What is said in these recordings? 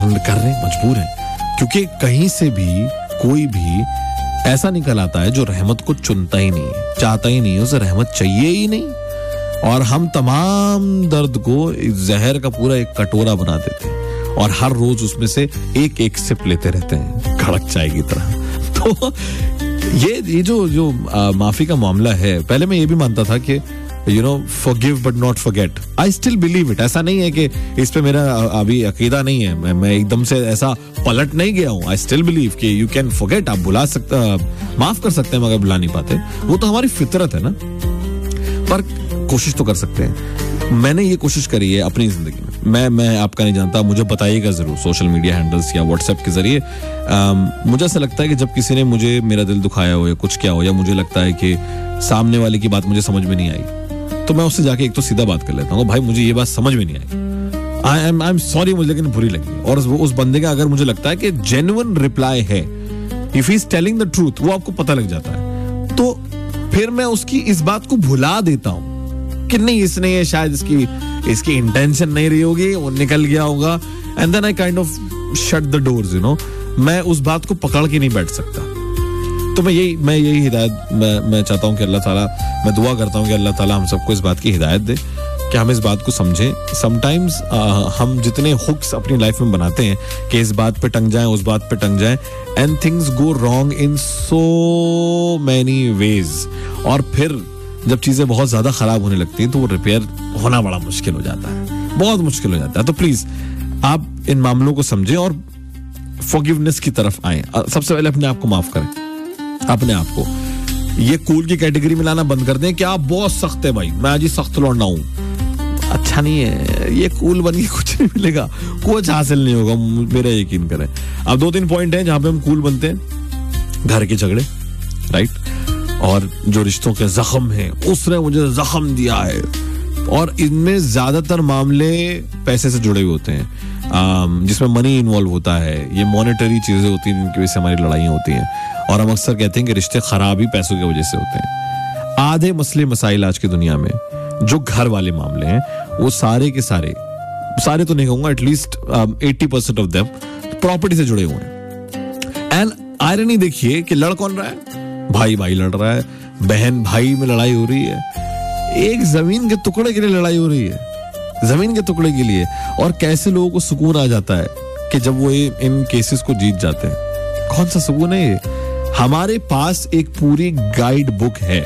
कर रहे हैं, मजबूर हैं, क्योंकि कहीं से भी कोई भी ऐसा निकल आता है जो रहमत को चुनता ही नहीं है, चाहता ही नहीं है, उसे रहमत चाहिए ही नहीं। और हम तमाम दर्द को जहर का पूरा एक कटोरा बना देते हैं और हर रोज उसमें से एक एक सिप लेते रहते हैं कड़क चाय की तरह। तो ये जो माफी का मामला है, पहले मैं ये भी मानता था कि forgive but not forget. I still believe it. ऐसा नहीं है कि इस पे मेरा अभी अकीदा नहीं है, मैं एकदम से ऐसा पलट नहीं गया हूँ। I still believe कि you can forget, आप भुला सकते, माफ कर सकते हैं मगर भुला नहीं पाते, वो तो हमारी फितरत है ना। पर कोशिश तो कर सकते हैं। मैंने ये कोशिश करी है अपनी जिंदगी में। मैं आपका नहीं जानता, मुझे बताइएगा जरूर सोशल मीडिया हैंडल्स या व्हाट्सएप के जरिए। मुझे ऐसा लगता है कि जब किसी ने मुझे मेरा दिल दुखाया हो या कुछ किया हो, या मुझे लगता है कि सामने वाले की बात मुझे समझ में नहीं आई, तो मैं उससे जाके एक तो सीधा बात कर लेता हूँ, भाई मुझे ये बात समझ में नहीं आई, आई एम सॉरी, मुझे लेकिन बुरी लगी। और उस बंदे का अगर मुझे लगता है कि जेन्युइन रिप्लाई है, if he is telling the truth, वो आपको पता लग जाता है, तो फिर मैं उसकी इस बात को भुला देता हूँ कि नहीं, इसने ये शायद इसकी इंटेंशन नहीं रही होगी, वो निकल गया होगा, and then I kind of shut the doors, मैं उस बात को पकड़ के नहीं बैठ सकता। तो मैं यही हिदायत मैं चाहता हूँ कि अल्लाह ताला, मैं दुआ करता हूँ कि अल्लाह ताला हम सबको इस बात की हिदायत दे कि हम इस बात को समझें। समटाइम्स हम जितने हुक्स अपनी लाइफ में बनाते हैं कि इस बात पे टंग जाएं, उस बात पे टंग जाएं, and things go wrong in so many ways, और फिर जब चीजें बहुत ज्यादा खराब होने लगती हैं तो वो रिपेयर होना बड़ा मुश्किल हो जाता है, बहुत मुश्किल हो जाता है। तो प्लीज आप इन मामलों को समझें और फॉरगिवनेस की तरफ आएं। सबसे पहले अपने आप को माफ करें, अपने आप को। ये कूल की कैटेगरी में लाना बंद कर दें कि आप बहुत सख्त है भाई, मैं आज ही सख्त लौटना हूं। अच्छा नहीं है, ये कूल बन के कुछ नहीं मिलेगा, कुछ हासिल नहीं होगा, मेरा यकीन करें। अब 2-3 पॉइंट हैं जहां पे हम कूल बनते हैं। घर के झगड़े, राइट, और जो रिश्तों के जख्म हैं, उसने मुझे जख्म दिया है, और इनमें ज्यादातर मामले पैसे से जुड़े हुए होते हैं, जिसमें मनी इन्वॉल्व होता है। ये मॉनेटरी चीजें होती हैं जिनकी वजह से हमारी लड़ाइयाँ होती हैं, और हम अक्सर कहते हैं कि रिश्ते खराब ही पैसों की वजह से होते हैं। आधे मसले मसाइल आज की दुनिया में जो घर वाले मामले हैं, वो सारे के सारे तो नहीं कहूंगा, एटलीस्ट 80% ऑफ देम प्रॉपर्टी से जुड़े हुए हैं। एंड आयरनी देखिए कि लड़ कौन रहा है, भाई लड़ रहा है, बहन भाई में लड़ाई हो रही है, एक जमीन के टुकड़े के लिए लड़ाई हो रही है, जमीन के टुकड़े के लिए। और कैसे लोगों को सुकून आ जाता है कि जब वो इन केसेस को जीत जाते हैं। कौन सा सुकून है ये? हमारे पास एक पूरी गाइड बुक है,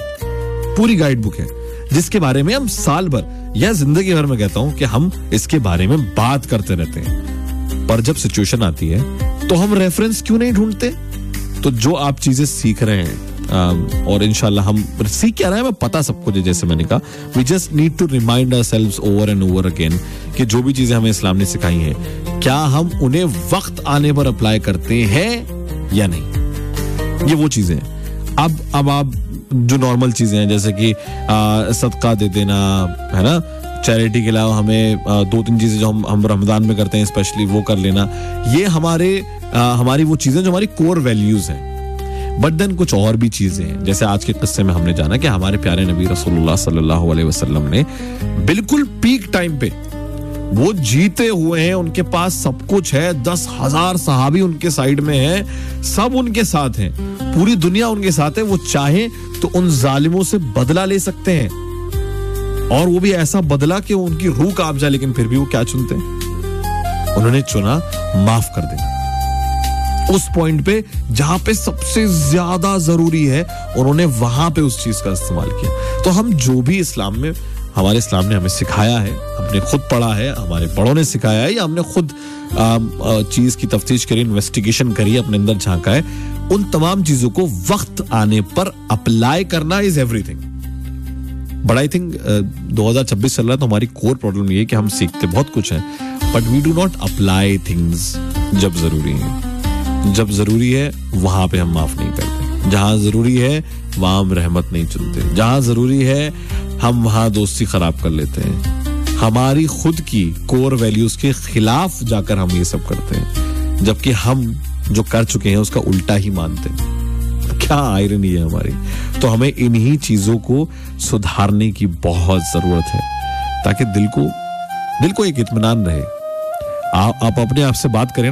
जिसके बारे में हम साल भर या जिंदगी भर में कहता हूं कि हम इसके बारे में बात करते रहते हैं, पर जब सिचुएशन आती है तो हम रेफरेंस क्यों नहीं ढूंढते? तो जो आप चीजें सीख रहे हैं, और इंशाल्लाह हम सीख क्या रहे हैं, मैं पता सबको, जैसे मैंने कहा, we just need to remind ourselves over and over again कि जो भी चीजें हमें इस्लाम ने सिखाई हैं, क्या हम उन्हें वक्त आने पर अप्लाई करते हैं या नहीं। ये वो चीजें हैं। अब आप जो नॉर्मल चीजें हैं, जैसे कि सदका दे देना, है ना, चैरिटी के अलावा हमें 2-3 चीजें जो हम रमजान में करते हैं स्पेशली, वो कर लेना, ये हमारी वो चीजें जो हमारी कोर वैल्यूज हैं। बट देन कुछ और भी चीजें हैं, जैसे आज के किस्से में हमने जाना कि हमारे प्यारे नबी रसूलुल्लाह सल्लल्लाहु अलैहि वसल्लम ने बिल्कुल पीक टाइम पे वो जीते हुए हैं, उनके पास सब कुछ है, 10,000 सहाबी उनके साइड में हैं, सब उनके साथ हैं, पूरी दुनिया उनके साथ है। वो चाहे तो उन जालिमों से बदला ले सकते हैं, और वो भी ऐसा बदला कि उनकी रूह कांप जाए, लेकिन फिर भी वो क्या चुनते हैं? उन्होंने चुना माफ कर देना। उस पॉइंट पे जहां पे सबसे ज्यादा जरूरी है, उन्होंने वहां पे उस चीज का इस्तेमाल किया। तो हम जो भी हमारे इस्लाम ने हमें सिखाया है, हमने खुद पढ़ा है, हमारे बड़ों ने सिखाया है, या हमने खुद चीज की तफ्तीश करी, इन्वेस्टिगेशन करी, अपने अंदर झांका है, उन तमाम चीजों को वक्त आने पर अप्लाई करना is everything. But I think 2026 चल रहा है, तो हमारी कोर प्रॉब्लम ये है कि हम सीखते बहुत कुछ है, but we do not apply things जब जरूरी है। जब जरूरी है वहां पे हम माफ नहीं करते, जहां जरूरी है वहां हम रहमत नहीं चुनते, जहां जरूरी है हम वहां दोस्ती खराब कर लेते हैं, हमारी खुद की कोर वैल्यूज के खिलाफ जाकर हम ये सब करते हैं, जबकि हम जो कर चुके हैं उसका उल्टा ही मानते हैं। क्या आयरनी है हमारी। तो हमें इन्हीं चीजों को सुधारने की बहुत जरूरत है, ताकि दिल को एक इत्मीनान रहे। आप अपने आप से बात करें।